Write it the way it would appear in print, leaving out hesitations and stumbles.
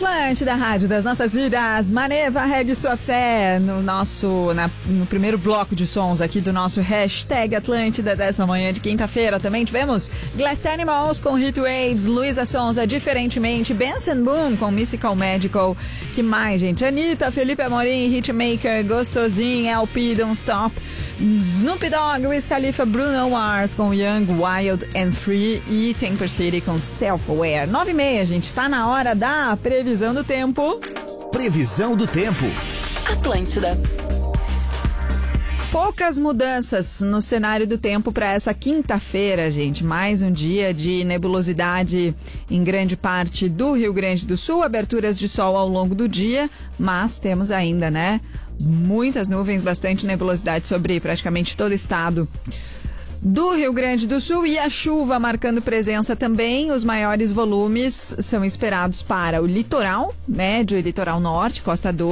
Atlântida, rádio das nossas vidas. Maneva, regue sua fé no primeiro bloco de sons aqui do nosso hashtag Atlântida dessa manhã de quinta-feira. Também tivemos Glass Animals com Hit Waves, Luísa Sonza, Diferentemente, Benson Boom com Mystical Magical. Que mais, gente? Anitta, Felipe Amorim, Hitmaker, Gostosinho, LP, Don't Stop, Snoop Dogg, Wiz Khalifa, Bruno Mars com Young, Wild and Free e Temper City com Self-Aware. 9h30, gente, tá na hora da previsão do tempo. Previsão do tempo. Atlântida. Poucas mudanças no cenário do tempo para essa quinta-feira, gente. Mais um dia de nebulosidade em grande parte do Rio Grande do Sul, aberturas de sol ao longo do dia, mas temos ainda, né, muitas nuvens, bastante nebulosidade sobre praticamente todo o estado do Rio Grande do Sul e a chuva marcando presença também. Os maiores volumes são esperados para o litoral médio e litoral norte, Costa 2.